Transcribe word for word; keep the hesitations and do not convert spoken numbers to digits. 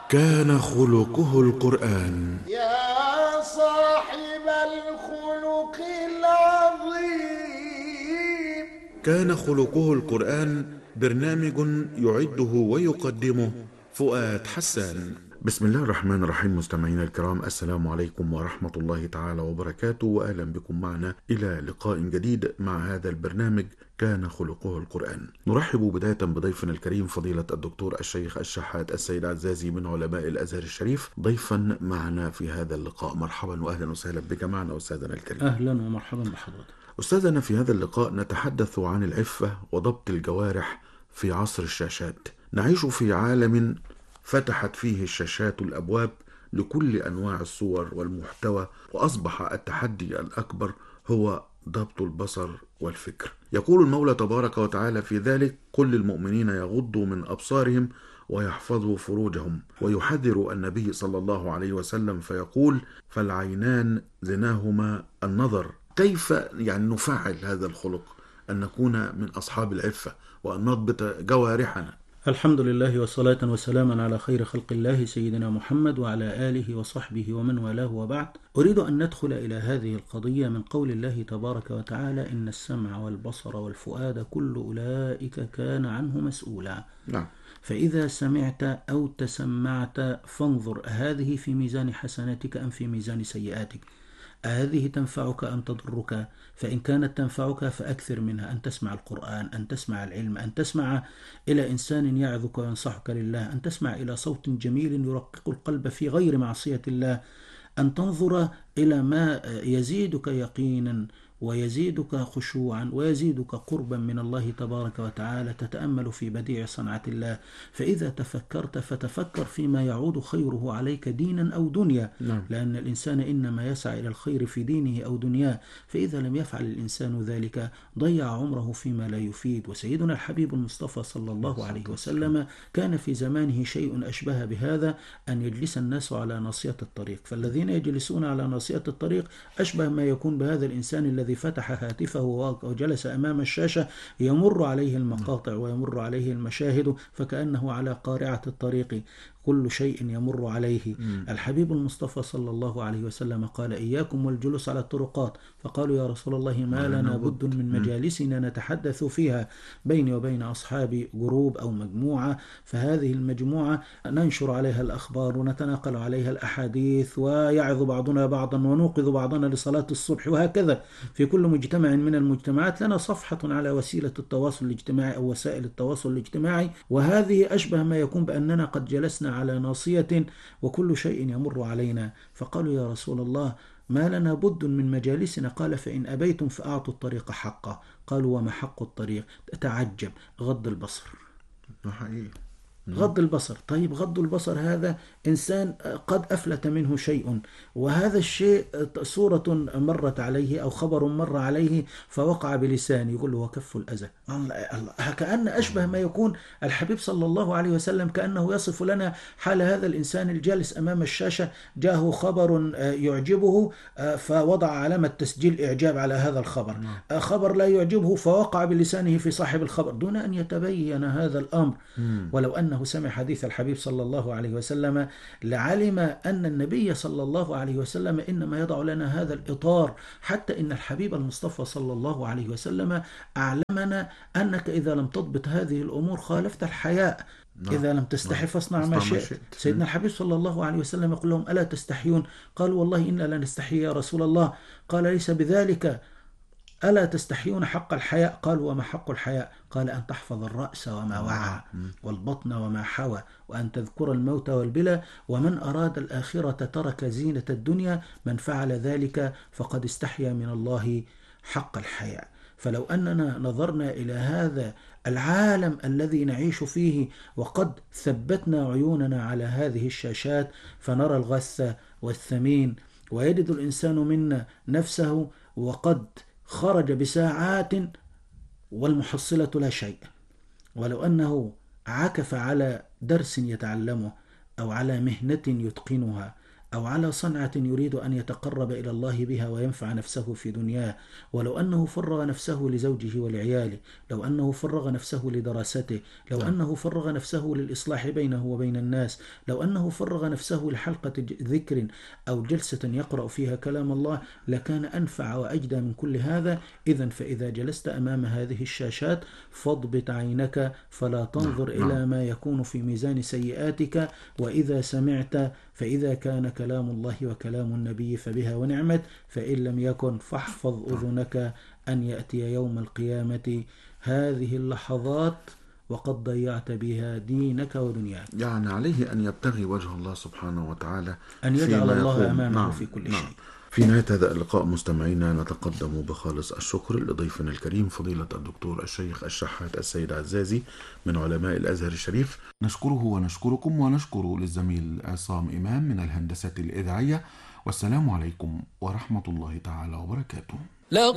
كان خلقه القرآن. يا صاحب الخلق العظيم. كان خلقه القرآن برنامج يعده ويقدمه فؤاد حسان. بسم الله الرحمن الرحيم. مستمعينا الكرام، السلام عليكم ورحمة الله تعالى وبركاته، وأهلا بكم معنا إلى لقاء جديد مع هذا البرنامج كان خلقه القرآن. نرحب بداية بضيفنا الكريم فضيلة الدكتور الشيخ الشحات السيد عزازي من علماء الأزهر الشريف ضيفا معنا في هذا اللقاء. مرحبا وأهلا وسهلا بك معنا أستاذنا الكريم. أهلا ومرحبا بحضرتك أستاذنا، في هذا اللقاء نتحدث عن العفة وضبط الجوارح في عصر الشاشات. نعيش في عالم فتحت فيه الشاشات الأبواب لكل أنواع الصور والمحتوى، وأصبح التحدي الأكبر هو ضبط البصر والفكر. يقول المولى تبارك وتعالى في ذلك: قل للمؤمنين يغضوا من أبصارهم ويحفظوا فروجهم. ويحذر النبي صلى الله عليه وسلم فيقول: فالعينان زناهما النظر. كيف يعني نفعل هذا الخلق، أن نكون من أصحاب العفة وأن نضبط جوارحنا؟ الحمد لله والصلاة والسلام على خير خلق الله سيدنا محمد وعلى آله وصحبه ومن والاه، وبعد. أريد أن ندخل إلى هذه القضية من قول الله تبارك وتعالى: إن السمع والبصر والفؤاد كل أولئك كان عنه مسؤولا. نعم. فإذا سمعت أو تسمعت فانظر هذه في ميزان حسناتك أم في ميزان سيئاتك، هذه تنفعك أم تضرك؟ فإن كانت تنفعك فأكثر منها، أن تسمع القرآن، أن تسمع العلم، أن تسمع إلى إنسان يعظك وينصحك لله، أن تسمع إلى صوت جميل يرقق القلب في غير معصية الله، أن تنظر إلى ما يزيدك يقينا ويزيدك خشوعا ويزيدك قربا من الله تبارك وتعالى، تتأمل في بديع صنعة الله. فإذا تفكرت فتفكر فيما يعود خيره عليك دينا أو دنيا. نعم. لأن الإنسان إنما يسعى إلى الخير في دينه أو دنياه، فإذا لم يفعل الإنسان ذلك ضيع عمره فيما لا يفيد. وسيدنا الحبيب المصطفى صلى الله عليه وسلم كان في زمانه شيء أشبه بهذا، أن يجلس الناس على ناصية الطريق، فالذين يجلسون على ناصية الطريق أشبه ما يكون بهذا الإنسان الذي فتح هاتفه وجلس أمام الشاشة يمر عليه المقاطع ويمر عليه المشاهد فكأنه على قارعة الطريق، كل شيء يمر عليه. م. الحبيب المصطفى صلى الله عليه وسلم قال: إياكم والجلوس على الطرقات. فقالوا: يا رسول الله ما لنا بد من مجالسنا نتحدث فيها بيني وبين أصحابي جروب أو مجموعة، فهذه المجموعة ننشر عليها الأخبار ونتناقل عليها الأحاديث ويعظ بعضنا بعضا ونوقظ بعضنا لصلاة الصبح، وهكذا في كل مجتمع من المجتمعات لنا صفحة على وسيلة التواصل الاجتماعي أو وسائل التواصل الاجتماعي، وهذه أشبه ما يكون بأننا قد جلسنا على ناصية وكل شيء يمر علينا. فقالوا: يا رسول الله ما لنا بد من مجالسنا. قال: فإن أبيتم فأعطوا الطريق حقه. قالوا: وما حق الطريق؟ تعجب: غض البصر. حقيقي. غض البصر. طيب غض البصر هذا إنسان قد أفلت منه شيء، وهذا الشيء صورة مرت عليه أو خبر مر عليه فوقع بلسانه، يقول له: وكف الأذى. كأن أشبه ما يكون الحبيب صلى الله عليه وسلم كأنه يصف لنا حال هذا الإنسان الجالس أمام الشاشة، جاءه خبر يعجبه فوضع علامة تسجيل إعجاب على هذا الخبر، خبر لا يعجبه فوقع بلسانه في صاحب الخبر دون أن يتبين هذا الأمر. ولو أنه سمع حديث الحبيب صلى الله عليه وسلم لعلم أن النبي صلى الله عليه وسلم إنما يضع لنا هذا الإطار، حتى إن الحبيب المصطفى صلى الله عليه وسلم أعلمنا أنك إذا لم تضبط هذه الأمور خالفت الحياء. إذا لم تستحي فاصنع ما شئت. سيدنا الحبيب صلى الله عليه وسلم يقول لهم: ألا تستحيون؟ قالوا: والله إنا لا نستحي يا رسول الله. قال: ليس بذلك، ألا تستحيون حق الحياء؟ قالوا: وما حق الحياء؟ قال: أن تحفظ الرأس وما وعى والبطن وما حوى وأن تذكر الموت والبلى، ومن أراد الآخرة ترك زينة الدنيا، من فعل ذلك فقد استحيا من الله حق الحياء. فلو أننا نظرنا إلى هذا العالم الذي نعيش فيه وقد ثبتنا عيوننا على هذه الشاشات، فنرى الغث والثمين، ويجد الإنسان منا نفسه وقد خرج بساعات والمحصلة لا شيء. ولو أنه عكف على درس يتعلمه أو على مهنة يتقنها أو على صنعة يريد أن يتقرب إلى الله بها وينفع نفسه في دنياه. ولو أنه فرغ نفسه لزوجه ولعياله، لو أنه فرغ نفسه لدراسته، لو نعم. أنه فرغ نفسه للإصلاح بينه وبين الناس، لو أنه فرغ نفسه لحلقة ذكر أو جلسة يقرأ فيها كلام الله، لكان أنفع وأجدى من كل هذا. إذن فإذا جلست أمام هذه الشاشات فاضبط عينك فلا تنظر نعم. إلى ما يكون في ميزان سيئاتك. وإذا سمعت فإذا كان كلام الله وكلام النبي فبها ونعمت، فإن لم يكن فاحفظ أذنك أن يأتي يوم القيامة هذه اللحظات وقد ضيعت بها دينك ودنياك. يعني عليه أن يبتغي وجه الله سبحانه وتعالى أن يجعل فيما الله يقوم. أمامه نعم. في كل نعم. شيء. في نهاية هذا اللقاء مستمعينا نتقدم بخالص الشكر لضيفنا الكريم فضيلة الدكتور الشيخ الشحات السيد عزازي من علماء الأزهر الشريف. نشكره ونشكركم ونشكر للزميل عصام إمام من الهندسة الإذاعية. والسلام عليكم ورحمة الله تعالى وبركاته.